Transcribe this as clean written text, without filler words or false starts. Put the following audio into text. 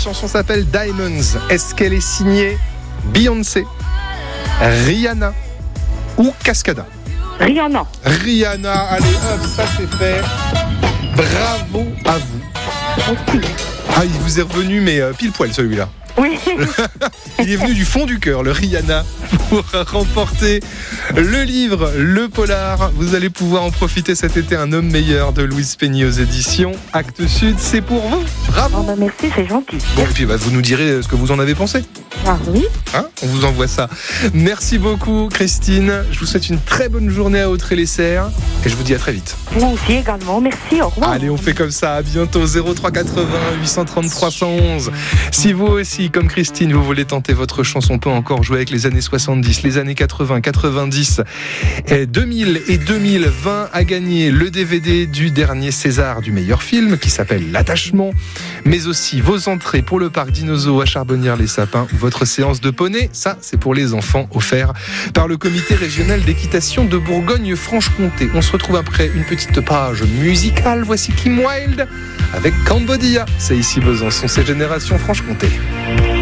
chanson s'appelle Diamonds. Est-ce qu'elle est signée Beyoncé, Rihanna ou Cascada? Rihanna. Rihanna, allez hop, ça c'est fait. Bravo à vous. Ah, il vous est revenu, mais pile poil celui-là. Oui. Il est venu du fond du cœur, le Rihanna, pour remporter le livre, le polar. Vous allez pouvoir en profiter cet été. Un homme meilleur de Louise Penny aux éditions Actes Sud. C'est pour vous. Bravo. Oh bah merci, c'est gentil. Bon, et puis vous nous direz ce que vous en avez pensé. Ah oui. Hein, on vous envoie ça. Merci beaucoup, Christine. Je vous souhaite une très bonne journée à Autré-les-Serres. Et je vous dis à très vite. Moi aussi également. Merci. Au revoir. Allez, on fait comme ça. À bientôt. 0380 830 311. Si vous aussi, comme Christine, vous voulez tenter votre chance, on peut encore jouer avec les années 70, les années 80, 90, 2000 et 2020 à gagner le DVD du dernier César du meilleur film qui s'appelle L'Attachement, mais aussi vos entrées pour le parc Dinozo à Charbonnières-les-Sapins, votre séance de poney, ça c'est pour les enfants, offert par le comité régional d'équitation de Bourgogne-Franche-Comté. On se retrouve après une petite page musicale. Voici Kim Wilde avec Cambodia. C'est ici Besançon, c'est Génération Franche-Comté.